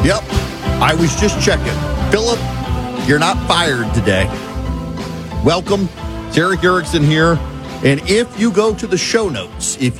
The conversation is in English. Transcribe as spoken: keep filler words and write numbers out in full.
Yep, I was just checking. Philip, you're not fired today. Welcome. It's Erick Erickson here. And if you go to the show notes, if